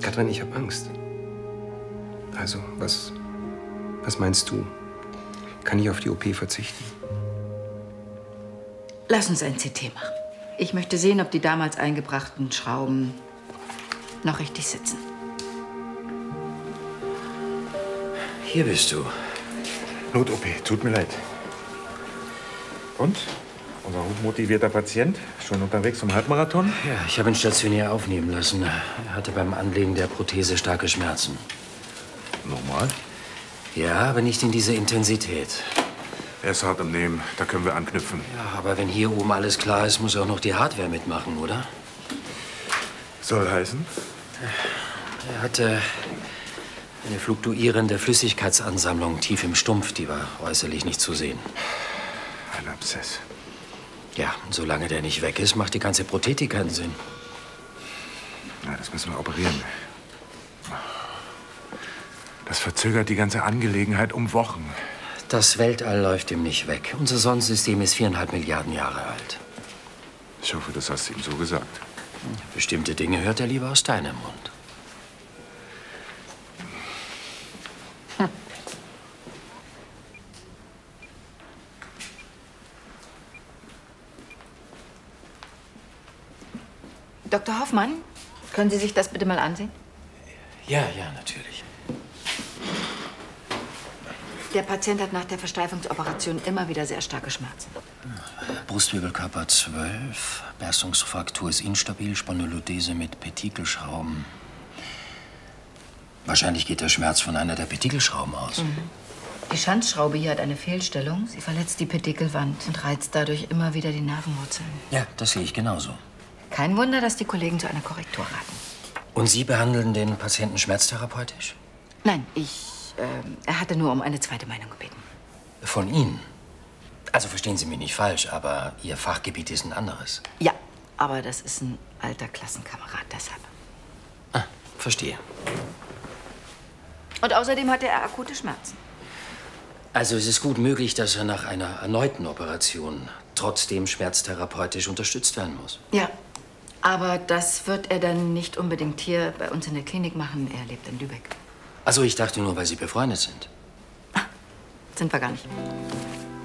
Katrin, ich habe Angst. Also, was meinst du? Kann ich auf die OP verzichten? Lass uns ein CT machen. Ich möchte sehen, ob die damals eingebrachten Schrauben noch richtig sitzen. Hier bist du. Not-OP, tut mir leid. Und? Unser hochmotivierter Patient? Schon unterwegs zum Halbmarathon? Ja, ich habe ihn stationär aufnehmen lassen. Er hatte beim Anlegen der Prothese starke Schmerzen. Normal? Ja, aber nicht in dieser Intensität. Er ist hart im Nehmen, da können wir anknüpfen. Ja, aber wenn hier oben alles klar ist, muss auch noch die Hardware mitmachen, oder? Soll heißen? Er hatte eine fluktuierende Flüssigkeitsansammlung tief im Stumpf. Die war äußerlich nicht zu sehen. Ein Abszess. Ja, und solange der nicht weg ist, macht die ganze Prothetik keinen Sinn. Na, das müssen wir operieren. Das verzögert die ganze Angelegenheit um Wochen. Das Weltall läuft ihm nicht weg. Unser Sonnensystem ist 4,5 Milliarden Jahre alt. Ich hoffe, das hast du ihm so gesagt. Bestimmte Dinge hört er lieber aus deinem Mund. Dr. Hoffmann, können Sie sich das bitte mal ansehen? Ja, natürlich. Der Patient hat nach der Versteifungsoperation immer wieder sehr starke Schmerzen. Brustwirbelkörper 12, Berstungsfraktur ist instabil, Spondylothese mit Petikelschrauben. Wahrscheinlich geht der Schmerz von einer der Petikelschrauben aus. Die Schanzschraube hier hat eine Fehlstellung. Sie verletzt die Petikelwand und reizt dadurch immer wieder die Nervenwurzeln. Ja, das sehe ich genauso. Kein Wunder, dass die Kollegen zu einer Korrektur raten. Und Sie behandeln den Patienten schmerztherapeutisch? Nein, er hatte nur um eine zweite Meinung gebeten. Von Ihnen? Also verstehen Sie mich nicht falsch, aber Ihr Fachgebiet ist ein anderes. Ja, aber das ist ein alter Klassenkamerad, deshalb. Ah, verstehe. Und außerdem hatte er akute Schmerzen. Also es ist gut möglich, dass er nach einer erneuten Operation trotzdem schmerztherapeutisch unterstützt werden muss. Ja, aber das wird er dann nicht unbedingt hier bei uns in der Klinik machen. Er lebt in Lübeck. Also ich dachte nur, weil Sie befreundet sind. Sind wir gar nicht.